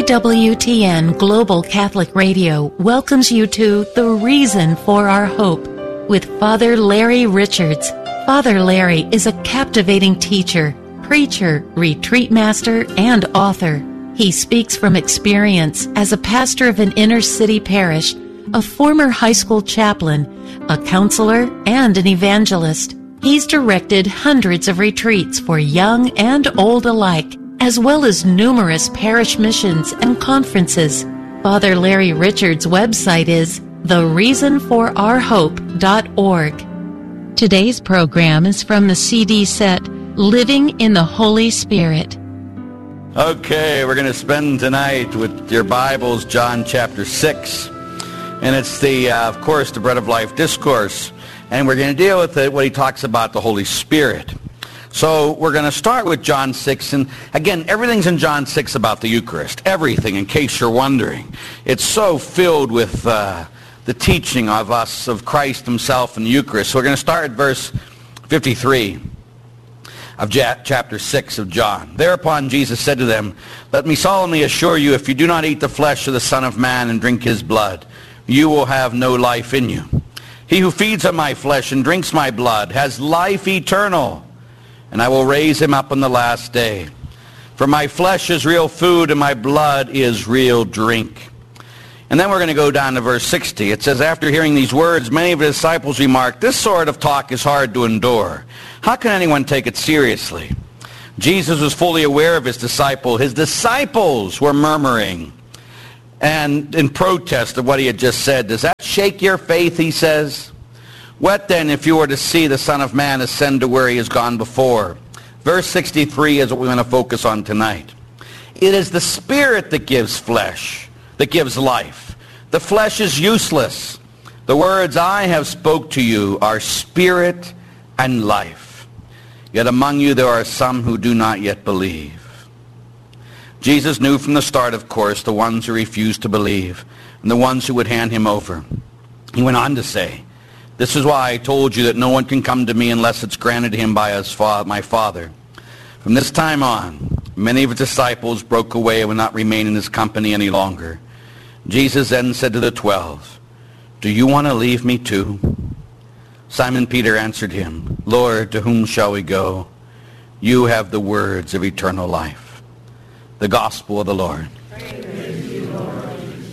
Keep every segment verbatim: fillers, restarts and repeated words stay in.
W T N Global Catholic Radio welcomes you to The Reason for Our Hope with Father Larry Richards. Father Larry is a captivating teacher, preacher, retreat master, and author. He speaks from experience as a pastor of an inner-city parish, a former high school chaplain, a counselor, and an evangelist. He's directed hundreds of retreats for young and old alike, as well as numerous parish missions and conferences. Father Larry Richards' website is the reason for our hope dot org. Today's program is from the C D set Living in the Holy Spirit. Okay, we're going to spend tonight with your Bibles, John chapter six. And it's the, uh, of course, the Bread of Life discourse. And we're going to deal with it when he talks about the Holy Spirit. So we're going to start with John six. And again, everything's in John six about the Eucharist. Everything, in case you're wondering. It's so filled with uh, the teaching of us, of Christ himself in the Eucharist. So we're going to start at verse fifty-three of chapter six of John. Thereupon Jesus said to them, "Let me solemnly assure you, if you do not eat the flesh of the Son of Man and drink his blood, you will have no life in you. He who feeds on my flesh and drinks my blood has life eternal, and I will raise him up on the last day. For my flesh is real food, and my blood is real drink." And then we're going to go down to verse sixty. It says, after hearing these words, many of his disciples remarked, "This sort of talk is hard to endure. How can anyone take it seriously?" Jesus was fully aware of his disciples. His disciples were murmuring and in protest of what he had just said. "Does that shake your faith?" he says. "What then if you were to see the Son of Man ascend to where he has gone before?" Verse sixty-three is what we want to focus on tonight. It is the Spirit that gives flesh, that gives life. The flesh is useless. The words I have spoke to you are spirit and life. Yet among you there are some who do not yet believe. Jesus knew from the start, of course, the ones who refused to believe and the ones who would hand him over. He went on to say, "This is why I told you that no one can come to me unless it's granted him by his fa- my Father." From this time on, many of his disciples broke away and would not remain in his company any longer. Jesus then said to the twelve, "Do you want to leave me too?" Simon Peter answered him, "Lord, to whom shall we go? You have the words of eternal life." The Gospel of the Lord. Praise you, Lord.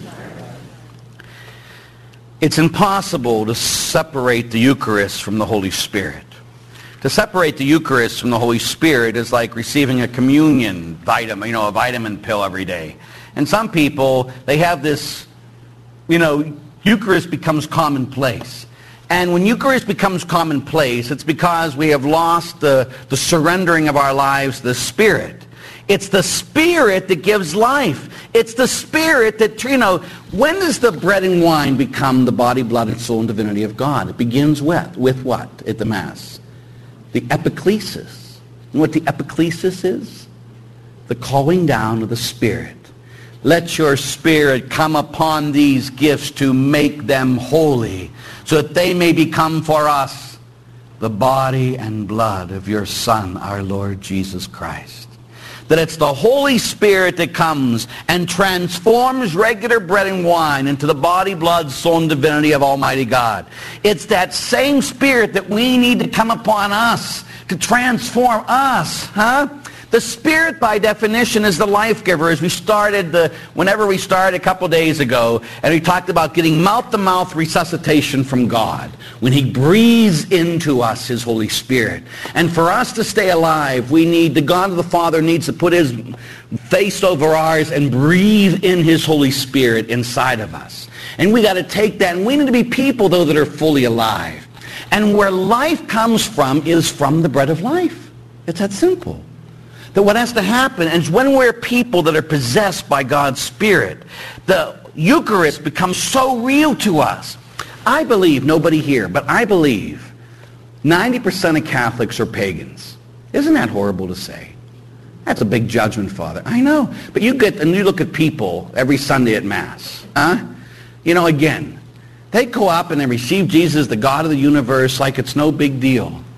It's impossible to separate the Eucharist from the Holy Spirit. To separate the Eucharist from the Holy Spirit is like receiving a communion vitamin, you know, a vitamin pill every day. And some people, they have this, you know, Eucharist becomes commonplace. And when Eucharist becomes commonplace, it's because we have lost the, the surrendering of our lives to the Spirit. It's the Spirit that gives life. It's the Spirit that, you know, when does the bread and wine become the body, blood, and soul and divinity of God? It begins with, with what at the Mass? The epiclesis. You know what the epiclesis is? The calling down of the Spirit. Let your Spirit come upon these gifts to make them holy, so that they may become for us the body and blood of your Son, our Lord Jesus Christ. That it's the Holy Spirit that comes and transforms regular bread and wine into the body, blood, soul, and divinity of Almighty God. It's that same Spirit that we need to come upon us to transform us, huh? The Spirit, by definition, is the life giver. As we started, the, whenever we started a couple days ago, and we talked about getting mouth-to-mouth resuscitation from God, when he breathes into us his Holy Spirit. And for us to stay alive, we need, the God the Father needs to put his face over ours and breathe in his Holy Spirit inside of us. And we got to take that, and we need to be people, though, that are fully alive. And where life comes from is from the bread of life. It's that simple. That what has to happen is when we're people that are possessed by God's Spirit, the Eucharist becomes so real to us. I believe, nobody here, but I believe ninety percent of Catholics are pagans. Isn't that horrible to say? That's a big judgment, Father. I know. But you get, and you look at people every Sunday at Mass. Huh? You know, again, they go up and they receive Jesus, the God of the universe, like it's no big deal.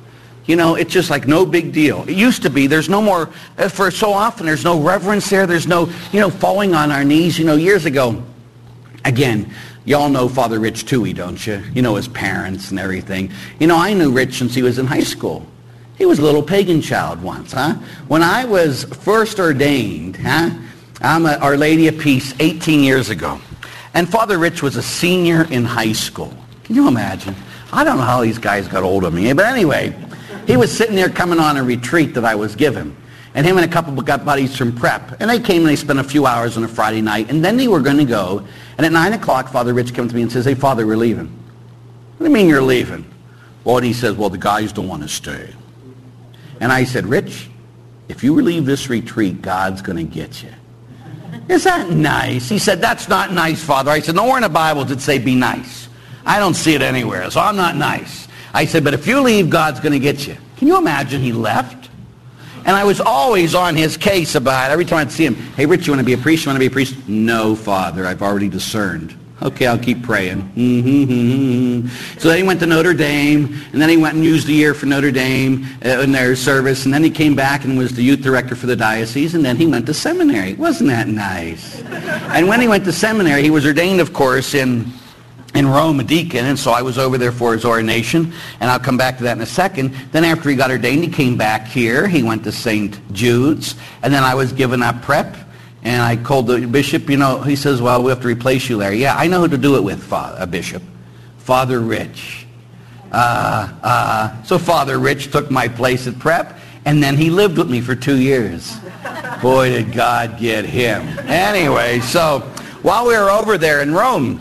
You know, it's just like no big deal. It used to be. There's no more, for so often, there's no reverence there. There's no, you know, falling on our knees. You know, years ago, again, y'all know Father Rich Toohey, don't you? You know his parents and everything. You know, I knew Rich since he was in high school. He was a little pagan child once, huh? When I was first ordained, huh? I'm a Our Lady of Peace eighteen years ago. And Father Rich was a senior in high school. Can you imagine? I don't know how these guys got hold of me. But anyway, he was sitting there coming on a retreat that I was given. And him and a couple of got buddies from prep. And they came and they spent a few hours on a Friday night. And then they were going to go. And at nine o'clock, Father Rich comes to me and says, "Hey, Father, we're leaving." "What do you mean you're leaving?" Well, and he says, "Well, the guys don't want to stay." And I said, "Rich, if you leave this retreat, God's going to get you." "Is that nice?" He said, "That's not nice, Father." I said, "Nowhere in the Bible did it say be nice. I don't see it anywhere, so I'm not nice." I said, "But if you leave, God's going to get you." Can you imagine he left? And I was always on his case about it. Every time I'd see him, "Hey, Rich, you want to be a priest? You want to be a priest?" "No, Father, I've already discerned." "Okay, I'll keep praying." Mm-hmm. So then he went to Notre Dame, and then he went and used a year for Notre Dame uh, in their service, and then he came back and was the youth director for the diocese, and then he went to seminary. Wasn't that nice? And when he went to seminary, he was ordained, of course, in in Rome, a deacon, and so I was over there for his ordination, and I'll come back to that in a second. Then after he got ordained, he came back here. He went to Saint Jude's, and then I was given up prep, and I called the bishop. You know, he says, "Well, we have to replace you, Larry." "Yeah, I know who to do it with, Father, a bishop. Father Rich." Uh, uh, so Father Rich took my place at prep, and then he lived with me for two years. Boy, did God get him. Anyway, so while we were over there in Rome,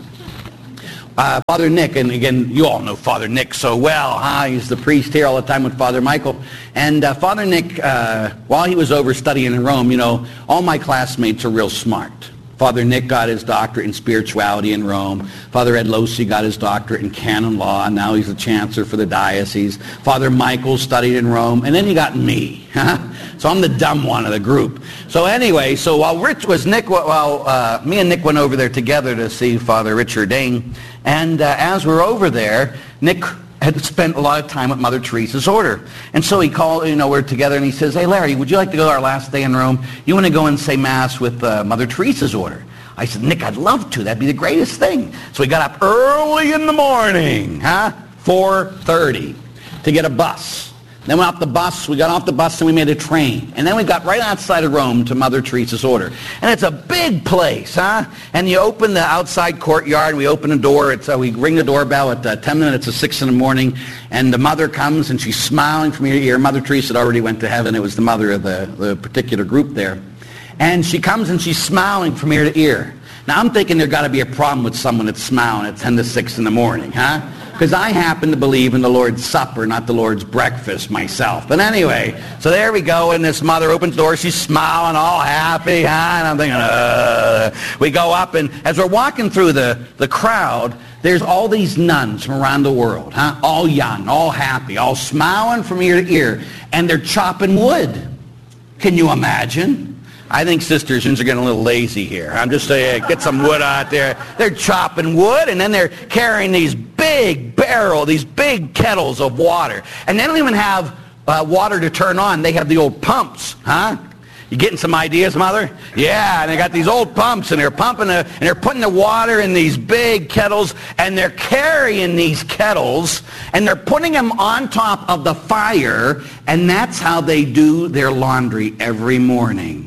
Uh, Father Nick, and again, you all know Father Nick so well, huh? He's the priest here all the time with Father Michael. And uh, Father Nick, uh, while he was over studying in Rome, you know, all my classmates are real smart. Father Nick got his doctorate in spirituality in Rome. Father Ed Losi got his doctorate in canon law, and now he's the chancellor for the diocese. Father Michael studied in Rome, and then you got me. Huh? So I'm the dumb one of the group. So anyway, so while Rich was Nick, while uh, me and Nick went over there together to see Father Richard Dane, and uh, as we're over there, Nick had spent a lot of time with Mother Teresa's order. And so he called, you know, we're together, and he says, "Hey, Larry, would you like to go our last day in Rome? You want to go and say Mass with uh, Mother Teresa's order?" I said, "Nick, I'd love to. That'd be the greatest thing." So we got up early in the morning, huh? four thirty, to get a bus. Then we went off the bus, we got off the bus, and we made a train. And then we got right outside of Rome to Mother Teresa's order. And it's a big place, huh? And you open the outside courtyard, we open the door, it's, uh, we ring the doorbell at uh, ten minutes of six in the morning, and the mother comes, and she's smiling from ear to ear. Mother Teresa had already went to heaven. It was the mother of the, the particular group there. And she comes, and she's smiling from ear to ear. Now, I'm thinking there's got to be a problem with someone that's smiling at ten to six in the morning, huh? Because I happen to believe in the Lord's Supper, not the Lord's breakfast myself. But anyway, so there we go, and this mother opens the door. She's smiling, all happy, huh? And I'm thinking, uh. We go up, and as we're walking through the, the crowd, there's all these nuns from around the world, huh? All young, all happy, all smiling from ear to ear, and they're chopping wood. Can you imagine? I think sisters are getting a little lazy here. I'm just saying, get some wood out there. They're chopping wood, and then they're carrying these big barrel, these big kettles of water. And they don't even have uh, water to turn on. They have the old pumps, huh? You getting some ideas, Mother? Yeah, and they got these old pumps, and they're pumping the, and they're putting the water in these big kettles, and they're carrying these kettles, and they're putting them on top of the fire, and that's how they do their laundry every morning.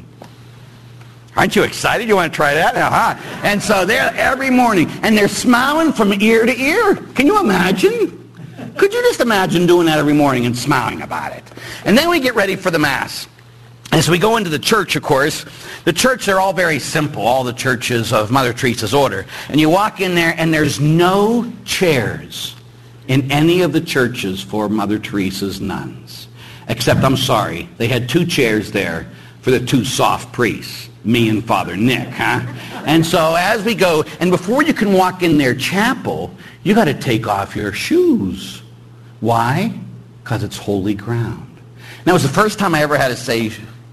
Aren't you excited? You want to try that? Uh-huh. And so they're every morning, and they're smiling from ear to ear. Can you imagine? Could you just imagine doing that every morning and smiling about it? And then we get ready for the Mass. As we go into the church, of course, the church, they're all very simple, all the churches of Mother Teresa's order. And you walk in there, and there's no chairs in any of the churches for Mother Teresa's nuns. Except, I'm sorry, they had two chairs there for the two soft priests, me and Father Nick, huh? And so as we go, and before you can walk in their chapel, you got to take off your shoes. Why? Because it's holy ground. Now, it was the first time I ever had to say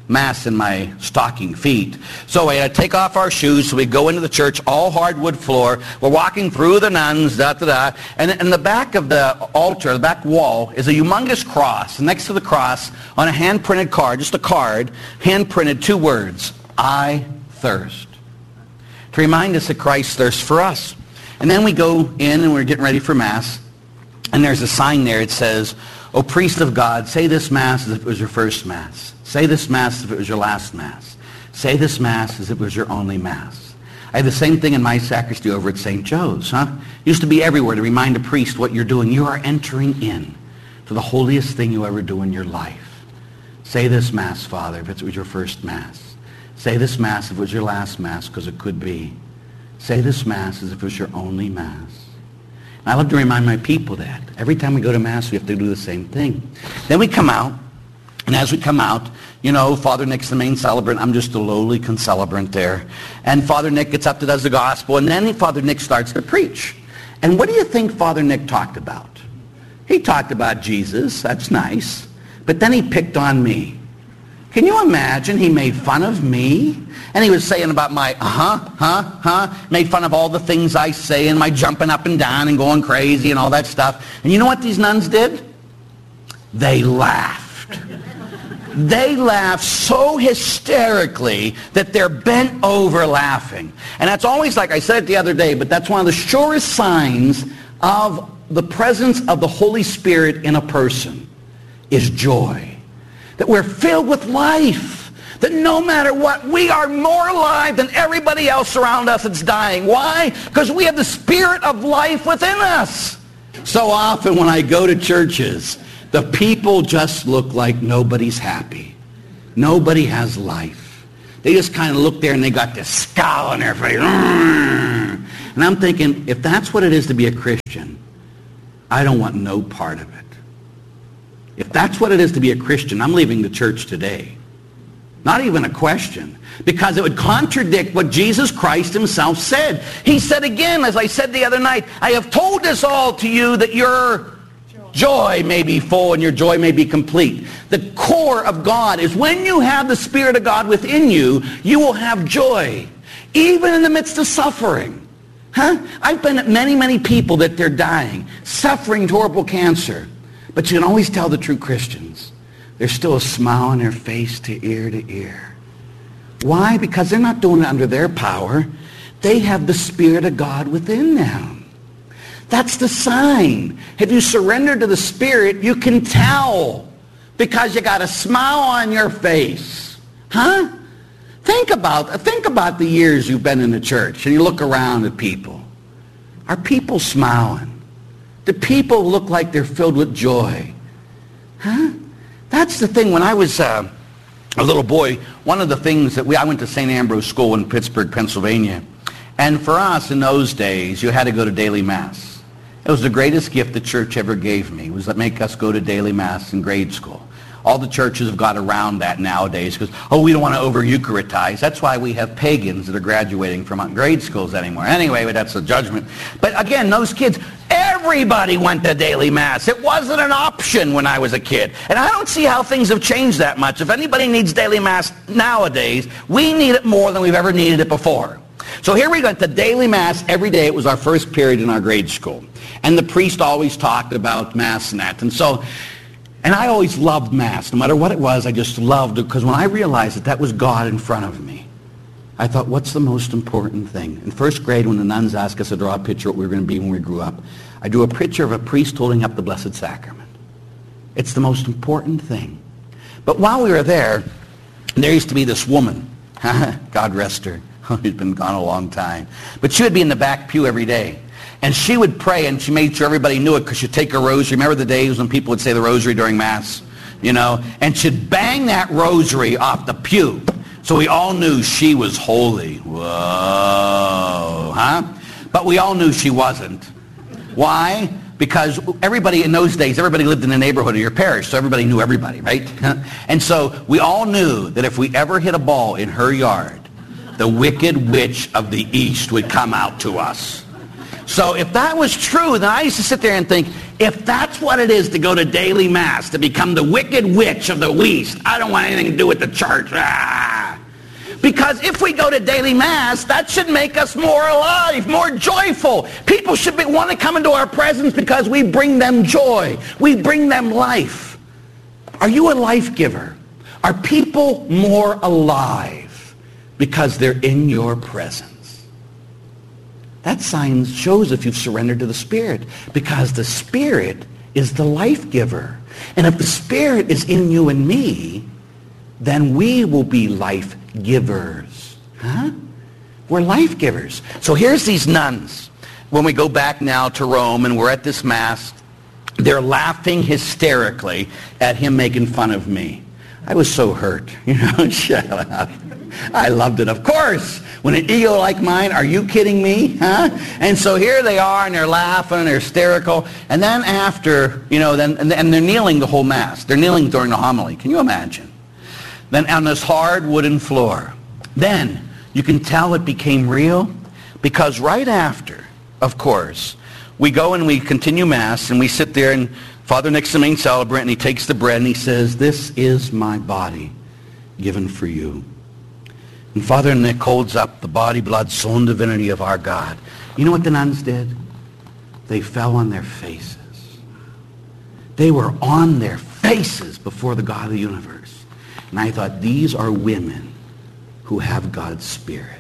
Mass in my stocking feet. So we had to take off our shoes, so we go into the church, all hardwood floor. We're walking through the nuns, da-da-da. And in the back of the altar, the back wall, is a humongous cross. And next to the cross, on a hand-printed card, just a card, hand-printed two words, I thirst. To remind us that Christ thirsts for us. And then we go in and we're getting ready for Mass. And there's a sign there. It says, O priest of God, say this Mass as if it was your first Mass. Say this Mass as if it was your last Mass. Say this Mass as if it was your only Mass. I have the same thing in my sacristy over at Saint Joe's. Huh? Used to be everywhere to remind a priest what you're doing. You are entering in to the holiest thing you ever do in your life. Say this Mass, Father, if it was your first Mass. Say this Mass if it was your last Mass, because it could be. Say this Mass as if it was your only Mass. And I love to remind my people that. Every time we go to Mass, we have to do the same thing. Then we come out. And as we come out, you know, Father Nick's the main celebrant. I'm just a lowly concelebrant there. And Father Nick gets up to does the gospel, and then Father Nick starts to preach. And what do you think Father Nick talked about? He talked about Jesus. That's nice. But then he picked on me. Can you imagine? He made fun of me. And he was saying about my uh-huh, huh, huh. Made fun of all the things I say and my jumping up and down and going crazy and all that stuff. And you know what these nuns did? They laughed. They laugh so hysterically that they're bent over laughing. And that's always, like I said it the other day, but that's one of the surest signs of the presence of the Holy Spirit in a person is joy. That we're filled with life. That no matter what, we are more alive than everybody else around us that's dying. Why? Because we have the Spirit of life within us. So often when I go to churches, the people just look like nobody's happy. Nobody has life. They just kind of look there and they got this scowl on their face. And I'm thinking, if that's what it is to be a Christian, I don't want no part of it. If that's what it is to be a Christian, I'm leaving the church today. Not even a question. Because it would contradict what Jesus Christ himself said. He said again, as I said the other night, I have told this all to you that you're joy may be full and your joy may be complete. The core of God is when you have the Spirit of God within you, you will have joy, even in the midst of suffering. Huh? I've been at many, many people that they're dying, suffering horrible cancer. But you can always tell the true Christians. There's still a smile on their face to ear to ear. Why? Because they're not doing it under their power. They have the Spirit of God within them. That's the sign. If you surrender to the Spirit, you can tell because you got a smile on your face. Huh? Think about, think about the years you've been in the church and you look around at people. Are people smiling? Do people look like they're filled with joy? Huh? That's the thing. When I was uh, a little boy, one of the things that we, I went to Saint Ambrose School in Pittsburgh, Pennsylvania. And for us in those days, you had to go to daily Mass. It was the greatest gift the church ever gave me, was to make us go to daily Mass in grade school. All the churches have got around that nowadays because, oh, we don't want to over-Eucharistize. That's why we have pagans that are graduating from grade schools anymore. Anyway, that's a judgment. But again, those kids, everybody went to daily Mass. It wasn't an option when I was a kid. And I don't see how things have changed that much. If anybody needs daily Mass nowadays, we need it more than we've ever needed it before. So here we went to daily Mass every day. It was our first period in our grade school. And the priest always talked about Mass and that. And so, and I always loved Mass. No matter what it was, I just loved it. Because when I realized that that was God in front of me, I thought, what's the most important thing? In first grade, when the nuns asked us to draw a picture of what we were going to be when we grew up, I drew a picture of a priest holding up the Blessed Sacrament. It's the most important thing. But while we were there, there used to be this woman. God rest her. She's been gone a long time. But she would be in the back pew every day. And she would pray, and she made sure everybody knew it because she'd take a rosary. Remember the days when people would say the rosary during Mass? You know? And she'd bang that rosary off the pew. So we all knew she was holy. Whoa. Huh? But we all knew she wasn't. Why? Because everybody in those days, everybody lived in the neighborhood of your parish, so everybody knew everybody, right? And so we all knew that if we ever hit a ball in her yard, the wicked witch of the east would come out to us. So if that was true, then I used to sit there and think, if that's what it is to go to daily mass, to become the wicked witch of the West, I don't want anything to do with the church. Ah. Because if we go to daily mass, that should make us more alive, more joyful. People should be, want to come into our presence because we bring them joy. We bring them life. Are you a life giver? Are people more alive because they're in your presence? That sign shows if you've surrendered to the Spirit, because the Spirit is the life giver. And if the Spirit is in you and me, then we will be life givers. Huh? We're life givers. So here's these nuns. When we go back now to Rome and we're at this Mass, they're laughing hysterically at him making fun of me. I was so hurt. You know, shut up. I loved it, of course. When an ego like mine, are you kidding me? Huh? And so here they are, and they're laughing, and they're hysterical. And then after, you know, then and they're kneeling the whole Mass. They're kneeling during the homily. Can you imagine? Then on this hard wooden floor. Then you can tell it became real, because right after, of course, we go and we continue Mass, and we sit there, and Father Nick's the main celebrant, and he takes the bread, and he says, "This is my body given for you." And Father Nick holds up the body, blood, soul, and divinity of our God. You know what the nuns did? They fell on their faces. They were on their faces before the God of the universe. And I thought, these are women who have God's Spirit,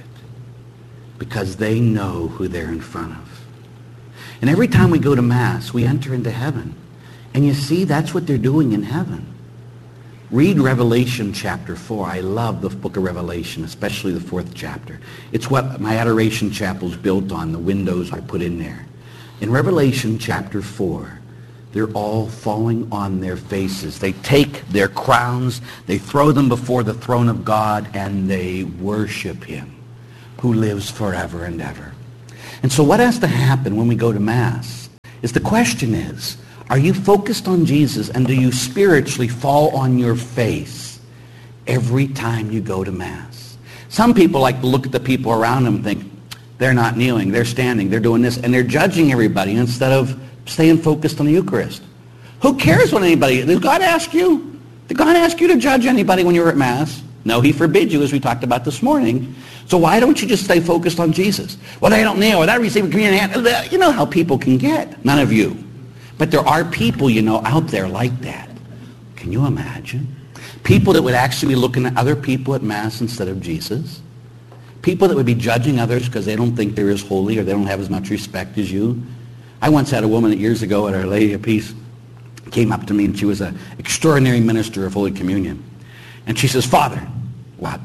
because they know who they're in front of. And every time we go to Mass, we enter into heaven. And you see, that's what they're doing in heaven. Read Revelation chapter four. I love the book of Revelation, especially the fourth chapter. It's what my adoration chapel is built on, the windows I put in there. In Revelation chapter four, they're all falling on their faces. They take their crowns, they throw them before the throne of God, and they worship him who lives forever and ever. And so what has to happen when we go to Mass is, the question is, are you focused on Jesus, and do you spiritually fall on your face every time you go to Mass? Some people like to look at the people around them and think, they're not kneeling, they're standing, they're doing this, and they're judging everybody instead of staying focused on the Eucharist. Who cares what anybody, did God ask you? Did God ask you to judge anybody when you're at Mass? No, he forbid you, as we talked about this morning. So why don't you just stay focused on Jesus? Well, they don't kneel, or they receive a communion. You know how people can get. None of you. But there are people, you know, out there like that. Can you imagine? People that would actually be looking at other people at Mass instead of Jesus. People that would be judging others because they don't think they're as holy, or they don't have as much respect as you. I once had a woman that years ago at Our Lady of Peace came up to me, and she was an extraordinary minister of Holy Communion. And she says, "Father," what?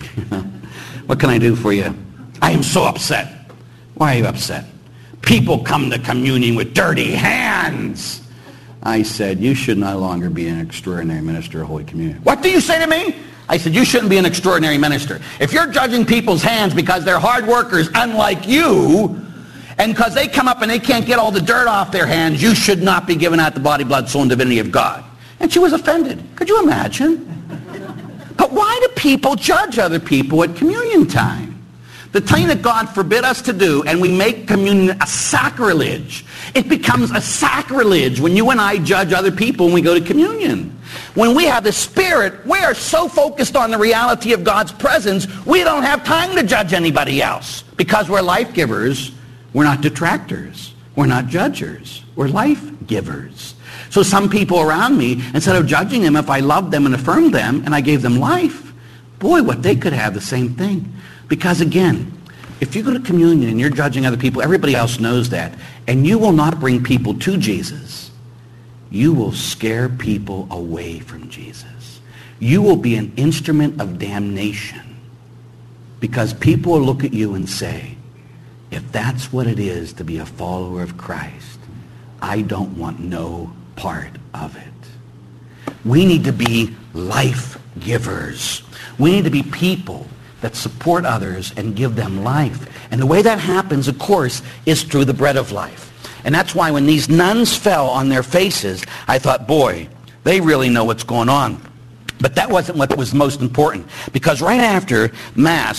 "What can I do for you?" "I am so upset." "Why are you upset?" "People come to communion with dirty hands." I said, "You should no longer be an extraordinary minister of Holy Communion." "What do you say to me?" I said, "You shouldn't be an extraordinary minister. If you're judging people's hands because they're hard workers unlike you, and because they come up and they can't get all the dirt off their hands, you should not be giving out the body, blood, soul, and divinity of God." And she was offended. Could you imagine? But why do people judge other people at communion time? The thing that God forbid us to do, and we make communion a sacrilege. It becomes a sacrilege when you and I judge other people when we go to communion. When we have the Spirit, we are so focused on the reality of God's presence, we don't have time to judge anybody else. Because we're life givers, we're not detractors. We're not judgers. We're life givers. So some people around me, instead of judging them, if I loved them and affirmed them and I gave them life, boy, what they could have the same thing. Because again, if you go to communion and you're judging other people, everybody else knows that, and you will not bring people to Jesus. You will scare people away from Jesus. You will be an instrument of damnation, because people will look at you and say, if that's what it is to be a follower of Christ, I don't want no part of it. We need to be life givers. We need to be people that support others and give them life. And the way that happens, of course, is through the bread of life. And that's why when these nuns fell on their faces, I thought, boy, they really know what's going on. But that wasn't what was most important. Because right after Mass,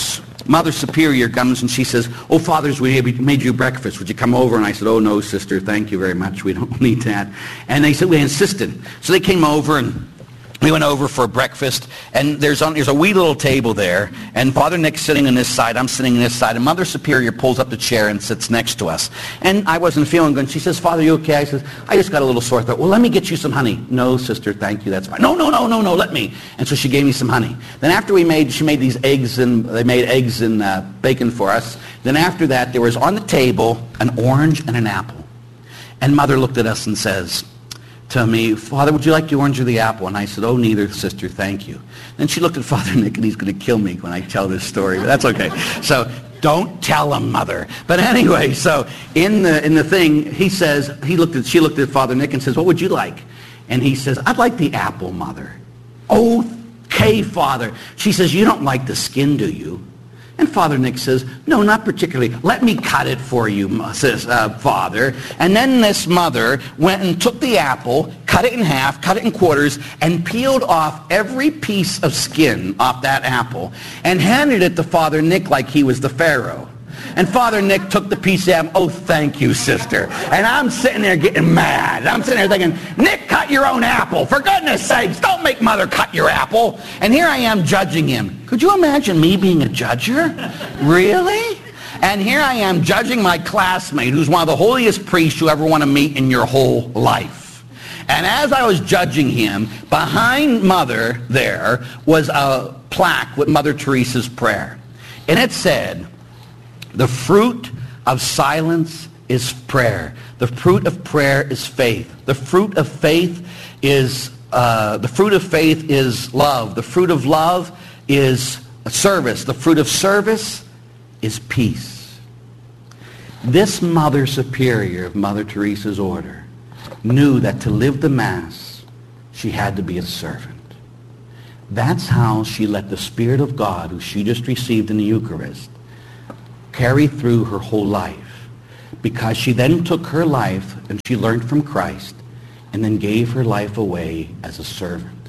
Mother Superior comes and she says, oh, Fathers, we made you breakfast. Would you come over? And I said, oh, no, sister, thank you very much. We don't need that. And they said, we insisted. So they came over and we went over for breakfast, and there's, on, there's a wee little table there, and Father Nick's sitting on this side, I'm sitting on this side, and Mother Superior pulls up the chair and sits next to us. And I wasn't feeling good. She says, Father, you okay? I says, I just got a little sore throat. Well, let me get you some honey. No, sister, thank you, that's fine. No, no, no, no, no, let me. And so she gave me some honey. Then after we made, she made these eggs, and they made eggs and uh, bacon for us. Then after that, there was on the table an orange and an apple. And Mother looked at us and says to me, Father, would you like the orange or the apple? And I said, oh, neither, sister, thank you. Then she looked at Father Nick, and he's going to kill me when I tell this story, but that's okay. So don't tell him, Mother. But anyway, so in the in the thing, he says, he looked at, she looked at Father Nick and says, what would you like? And he says, I'd like the apple, Mother. Okay, Father. She says, you don't like the skin, do you? And Father Nick says, no, not particularly. Let me cut it for you, says uh, Father. And then this mother went and took the apple, cut it in half, cut it in quarters, and peeled off every piece of skin off that apple and handed it to Father Nick like he was the Pharaoh. And Father Nick took the piece of apple. Oh, thank you, sister. And I'm sitting there getting mad. I'm sitting there thinking, Nick, cut your own apple. For goodness sakes, don't make Mother cut your apple. And here I am judging him. Could you imagine me being a judger? Really? And here I am judging my classmate, who's one of the holiest priests you ever want to meet in your whole life. And as I was judging him, behind Mother there was a plaque with Mother Teresa's prayer. And it said, the fruit of silence is prayer. The fruit of prayer is faith. The fruit of faith is uh, the fruit of faith is love. The fruit of love is service. The fruit of service is peace. This Mother Superior of Mother Teresa's order knew that to live the Mass, she had to be a servant. That's how she let the Spirit of God, who she just received in the Eucharist, carry through her whole life, because she then took her life and she learned from Christ and then gave her life away as a servant.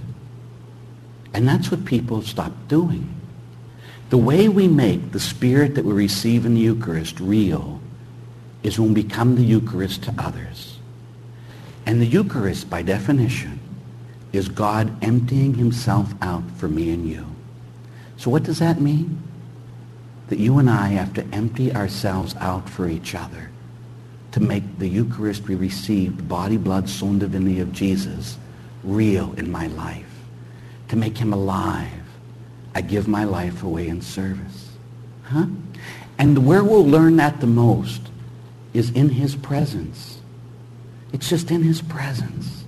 And that's what people have stopped doing. The way we make the Spirit that we receive in the Eucharist real is when we become the Eucharist to others. And the Eucharist, by definition, is God emptying himself out for me and you. So what does that mean? That you and I have to empty ourselves out for each other to make the Eucharist we receive, the body, blood, soul, and divinity of Jesus, real in my life. To make him alive, I give my life away in service. Huh? And where we'll learn that the most is in his presence. It's just in his presence.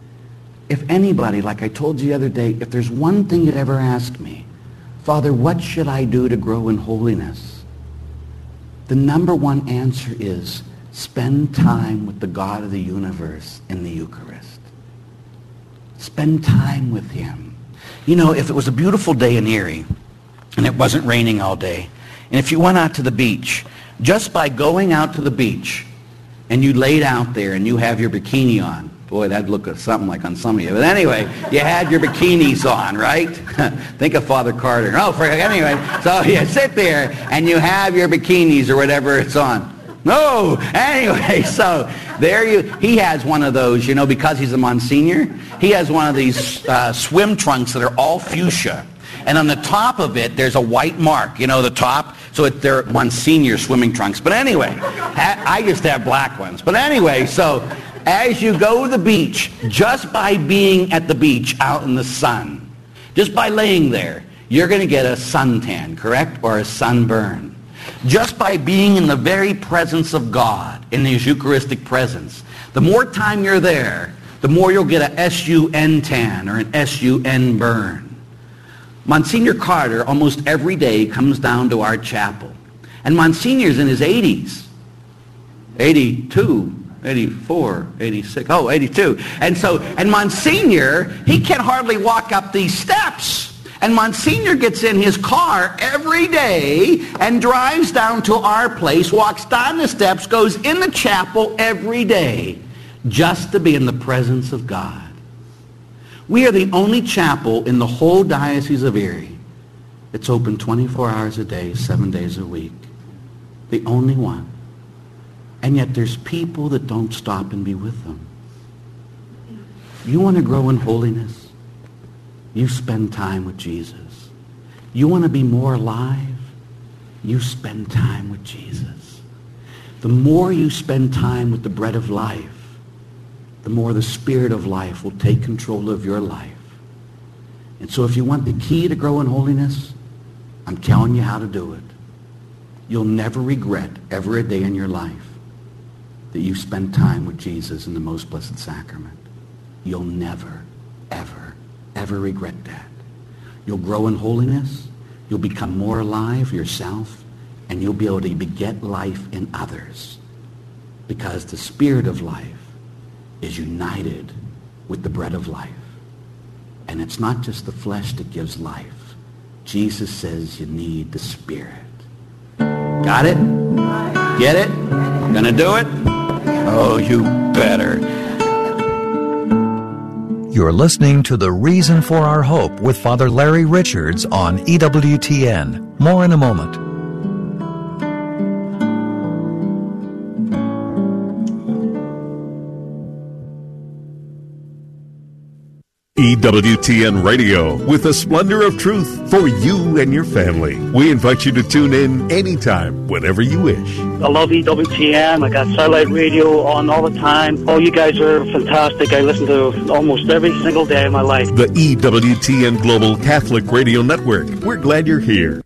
If anybody, like I told you the other day, if there's one thing you'd ever ask me, Father, what should I do to grow in holiness? The number one answer is spend time with the God of the universe in the Eucharist. Spend time with him. You know, if it was a beautiful day in Erie and it wasn't raining all day, and if you went out to the beach, just by going out to the beach and you laid out there and you have your bikini on, boy, that'd look something like on some of you. But anyway, you had your bikinis on, right? Think of Father Carter. Oh, for, anyway, so you sit there and you have your bikinis or whatever it's on. No, anyway, so there you, he has one of those, you know, because he's a Monsignor, he has one of these uh, swim trunks that are all fuchsia. And on the top of it, there's a white mark, you know, the top. So it, they're Monsignor swimming trunks. But anyway, I just have black ones. But anyway, so as you go to the beach, just by being at the beach out in the sun, just by laying there, you're going to get a suntan, correct? Or a sunburn. Just by being in the very presence of God, in his Eucharistic presence, the more time you're there, the more you'll get a S U N tan or an S U N burn. Monsignor Carter almost every day comes down to our chapel. And Monsignor's in his eighties. eighty-two, eighty-four, eighty-six, oh, eighty-two. And so, and Monsignor, he can hardly walk up these steps. And Monsignor gets in his car every day and drives down to our place, walks down the steps, goes in the chapel every day just to be in the presence of God. We are the only chapel in the whole Diocese of Erie It's open twenty-four hours a day, seven days a week. The only one. And yet there's people that don't stop and be with them. You want to grow in holiness? You spend time with Jesus. You want to be more alive? You spend time with Jesus. The more you spend time with the bread of life, the more the Spirit of life will take control of your life. And so if you want the key to grow in holiness, I'm telling you how to do it. You'll never regret ever a day in your life that you spent time with Jesus in the most blessed sacrament. You'll never, ever, ever regret that. You'll grow in holiness. You'll become more alive yourself, and you'll be able to beget life in others, because the Spirit of life is united with the bread of life. And it's not just the flesh that gives life. Jesus says you need the Spirit. Got it? Get it? Gonna do it? Oh, you better. You're listening to The Reason for Our Hope with Father Larry Richards on E W T N. More in a moment. E W T N Radio, with the splendor of truth for you and your family. We invite you to tune in anytime, whenever you wish. I love E W T N. I got satellite radio on all the time. Oh, you guys are fantastic. I listen to almost every single day of my life. The E W T N Global Catholic Radio Network. We're glad you're here.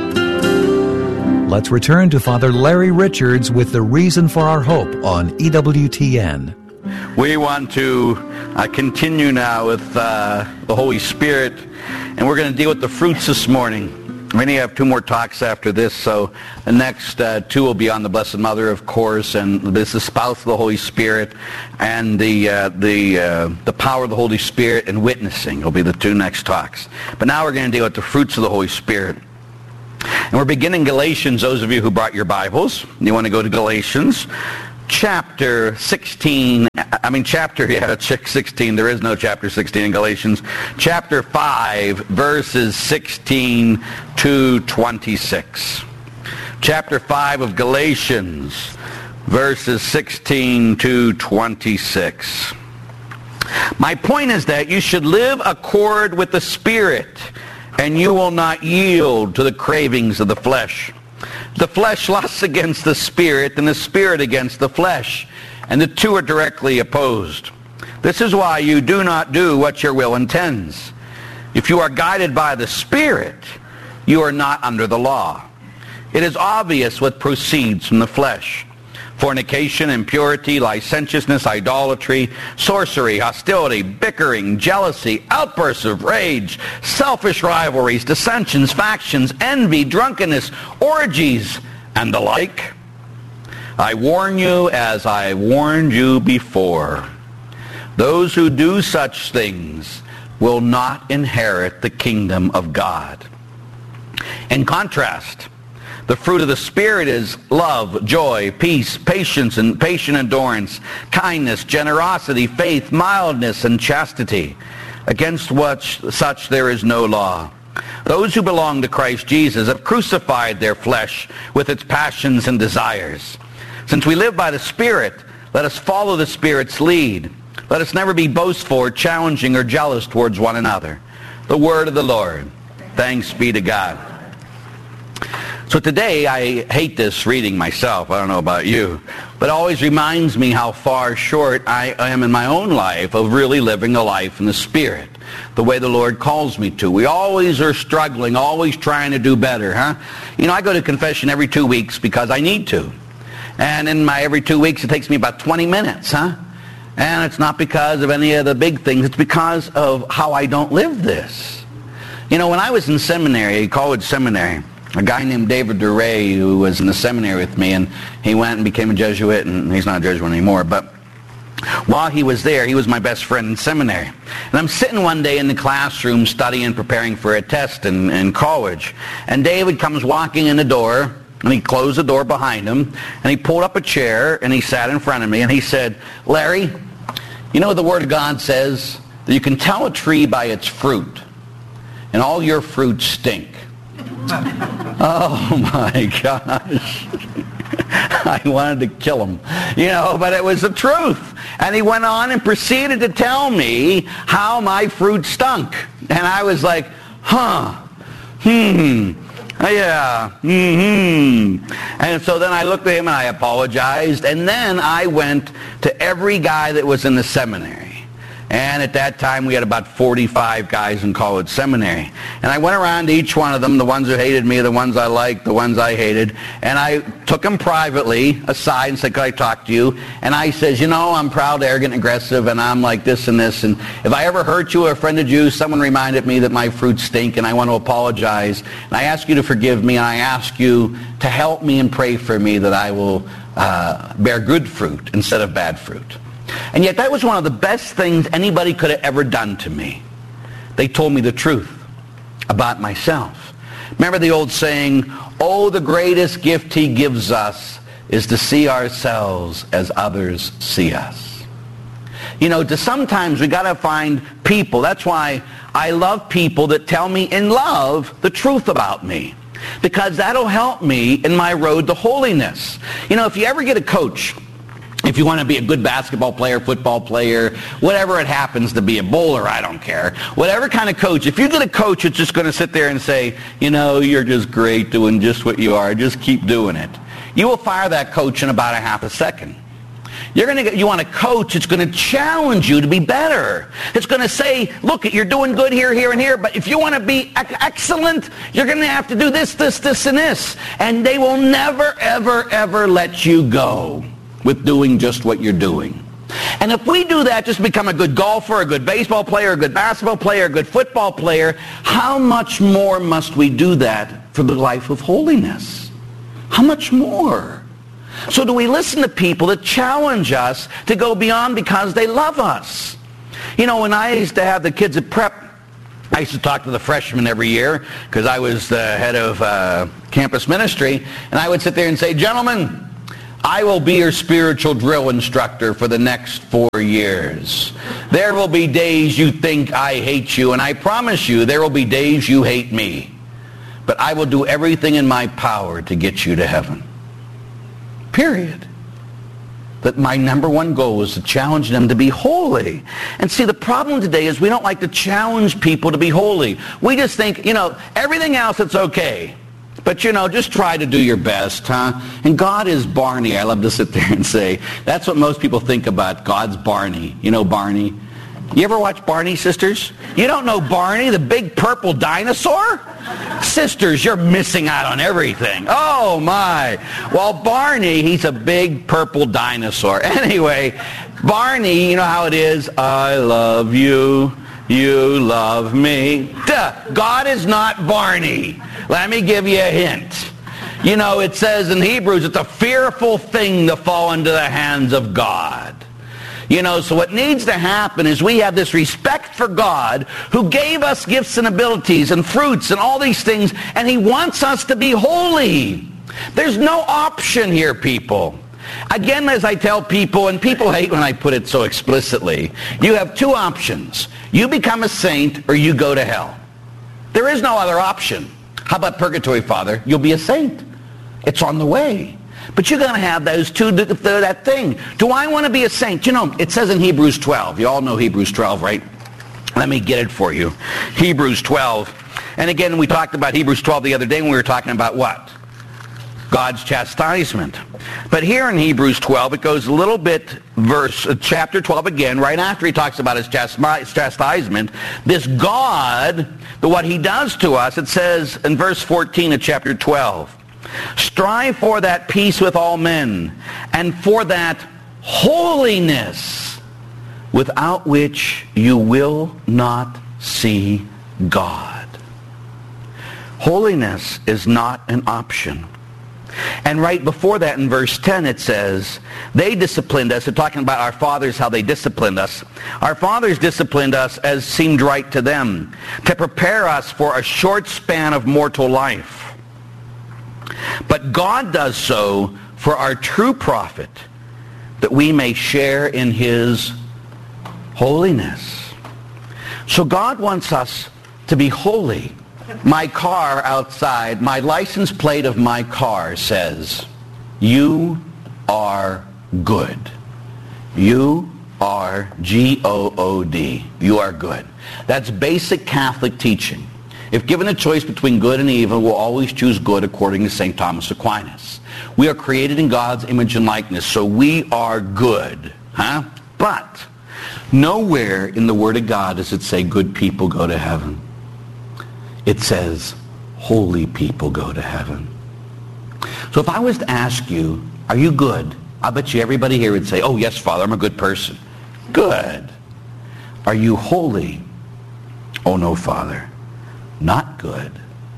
Let's return to Father Larry Richards with The Reason for Our Hope on E W T N. We want to uh, continue now with uh, the Holy Spirit, and we're going to deal with the fruits this morning. We only have two more talks after this, so the next uh, two will be on the Blessed Mother, of course, and this is the spouse of the Holy Spirit, and the uh, the uh, the power of the Holy Spirit and witnessing will be the two next talks. But now we're going to deal with the fruits of the Holy Spirit. And we're beginning Galatians. Those of you who brought your Bibles, you want to go to Galatians chapter sixteen, I mean chapter, yeah, sixteen, there is no chapter sixteen in Galatians, chapter five, verses sixteen to twenty-six. Chapter five of Galatians, verses sixteen to twenty-six. My point is that you should live accord with the Spirit, and you will not yield to the cravings of the flesh. The flesh lusts against the Spirit, and the Spirit against the flesh, and the two are directly opposed. This is why you do not do what your will intends. If you are guided by the Spirit, you are not under the law. It is obvious what proceeds from the flesh: fornication, impurity, licentiousness, idolatry, sorcery, hostility, bickering, jealousy, outbursts of rage, selfish rivalries, dissensions, factions, envy, drunkenness, orgies, and the like. I warn you, as I warned you before, those who do such things will not inherit the kingdom of God. In contrast, the fruit of the Spirit is love, joy, peace, patience, and patient endurance, kindness, generosity, faith, mildness, and chastity. Against which such there is no law. Those who belong to Christ Jesus have crucified their flesh with its passions and desires. Since we live by the Spirit, let us follow the Spirit's lead. Let us never be boastful or challenging or jealous towards one another. The word of the Lord. Thanks be to God. So today, I hate this reading myself. I don't know about you. But it always reminds me how far short I am in my own life of really living a life in the Spirit, the way the Lord calls me to. We always are struggling, always trying to do better, huh? You know, I go to confession every two weeks because I need to. And in my every two weeks, it takes me about twenty minutes, huh? And it's not because of any of the big things. It's because of how I don't live this. You know, when I was in seminary, college seminary, a guy named David Duray, who was in the seminary with me, and he went and became a Jesuit, and he's not a Jesuit anymore, but while he was there, he was my best friend in seminary. And I'm sitting one day in the classroom studying, preparing for a test in, in college, and David comes walking in the door, and he closed the door behind him, and he pulled up a chair, and he sat in front of me, and he said, "Larry, you know the Word of God says that you can tell a tree by its fruit, and all your fruits stink." Oh my gosh. I wanted to kill him, you know, but it was the truth. And he went on and proceeded to tell me how my fruit stunk. And I was like, huh, hmm, yeah, hmm. And so then I looked at him and I apologized. And then I went to every guy that was in the seminary. And at that time, we had about forty-five guys in college seminary. And I went around to each one of them, the ones who hated me, the ones I liked, the ones I hated. And I took them privately aside and said, could I talk to you? And I says, you know, I'm proud, arrogant, aggressive, and I'm like this and this. And if I ever hurt you or offended you, someone reminded me that my fruits stink, and I want to apologize. And I ask you to forgive me, and I ask you to help me and pray for me that I will uh, bear good fruit instead of bad fruit. And yet that was one of the best things anybody could have ever done to me. They told me the truth about myself. Remember the old saying, oh, the greatest gift he gives us is to see ourselves as others see us. You know, to sometimes we got to find people. That's why I love people that tell me in love the truth about me, because that'll help me in my road to holiness. You know, if you ever get a coach, if you want to be a good basketball player, football player, whatever it happens to be, a bowler, I don't care, whatever kind of coach, if you get a coach that's just going to sit there and say, you know, you're just great doing just what you are, just keep doing it, you will fire that coach in about a half a second. You're going to get, you want a coach that's going to challenge you to be better. It's going to say, look, you're doing good here, here, and here, but if you want to be excellent, you're going to have to do this, this, this, and this. And they will never, ever, ever let you go with doing just what you're doing. And if we do that, just become a good golfer, a good baseball player, a good basketball player, a good football player, how much more must we do that for the life of holiness? How much more? So do we listen to people that challenge us to go beyond because they love us? You know, when I used to have the kids at prep, I used to talk to the freshmen every year because I was the head of uh, campus ministry, and I would sit there and say, gentlemen, I will be your spiritual drill instructor for the next four years. There will be days you think I hate you, and I promise you there will be days you hate me. But I will do everything in my power to get you to heaven. Period. That my number one goal is to challenge them to be holy. And see, the problem today is we don't like to challenge people to be holy. We just think, you know, everything else it's okay. But, you know, just try to do your best, huh? And God is Barney. I love to sit there and say, that's what most people think about. God's Barney. You know Barney? You ever watch Barney, sisters? You don't know Barney, the big purple dinosaur? Sisters, you're missing out on everything. Oh, my. Well, Barney, he's a big purple dinosaur. Anyway, Barney, you know how it is? I love you. You love me. Duh. God is not Barney. Let me give you a hint. You know, it says in Hebrews, it's a fearful thing to fall into the hands of God. You know, so what needs to happen is we have this respect for God who gave us gifts and abilities and fruits and all these things, and he wants us to be holy. There's no option here, people. Again, as I tell people, and people hate when I put it so explicitly, you have two options. You become a saint or you go to hell. There is no other option. How about purgatory, Father? You'll be a saint. It's on the way. But you're going to have those two, that thing. Do I want to be a saint? You know, it says in Hebrews twelve. You all know Hebrews twelve, right? Let me get it for you. Hebrews twelve. And again, we talked about Hebrews twelve the other day when we were talking about what? God's chastisement. But here in Hebrews twelve, it goes a little bit, verse, uh, chapter twelve again, right after he talks about his chastisement, this God, the, what he does to us, it says in verse fourteen of chapter twelve, strive for that peace with all men, and for that holiness, without which you will not see God. Holiness is not an option. And right before that in verse ten it says, they disciplined us. They're talking about our fathers, how they disciplined us. Our fathers disciplined us as seemed right to them, to prepare us for a short span of mortal life. But God does so for our true profit, that we may share in his holiness. So God wants us to be holy. my car outside, my license plate of my car says, you are good. You are G O O D. You are good. That's basic Catholic teaching. If given a choice between good and evil, we'll always choose good according to Saint Thomas Aquinas. We are created in God's image and likeness, so we are good. Huh? But nowhere in the Word of God does it say good people go to heaven. It says holy people go to heaven. So if I was to ask you, are you good? I bet you everybody here would say, oh yes, Father, I'm a good person. Good. Are you holy? Oh no, Father, not good.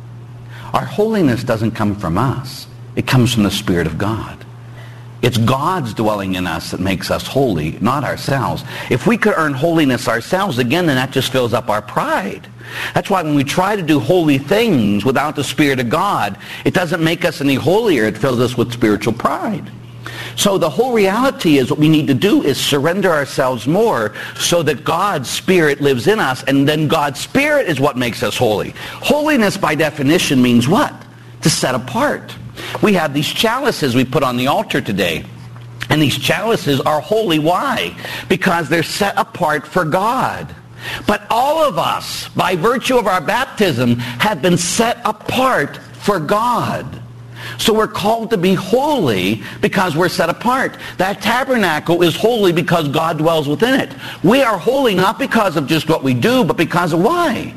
Our holiness doesn't come from us. It comes from the Spirit of God. It's God's dwelling in us that makes us holy, not ourselves. If we could earn holiness ourselves, again, then that just fills up our pride. That's why when we try to do holy things without the Spirit of God, it doesn't make us any holier. It fills us with spiritual pride. So the whole reality is what we need to do is surrender ourselves more so that God's Spirit lives in us, and then God's Spirit is what makes us holy. Holiness by definition means what? To set apart. We have these chalices we put on the altar today. And these chalices are holy. Why? Because they're set apart for God. But all of us, by virtue of our baptism, have been set apart for God. So we're called to be holy because we're set apart. That tabernacle is holy because God dwells within it. We are holy not because of just what we do, but because of why?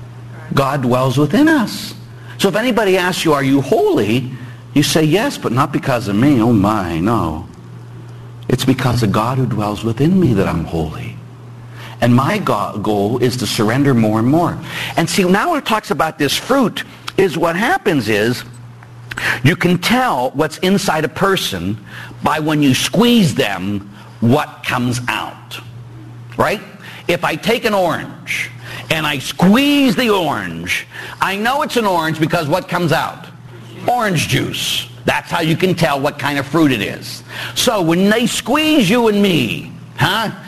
God dwells within us. So if anybody asks you, are you holy? You say, yes, but not because of me. Oh my, no. It's because of God who dwells within me that I'm holy. And my goal is to surrender more and more. And see, now when it talks about this fruit, is what happens is, you can tell what's inside a person by when you squeeze them, what comes out. Right? If I take an orange and I squeeze the orange, I know it's an orange because what comes out? Orange juice. That's how you can tell what kind of fruit it is. So when they squeeze you and me, huh?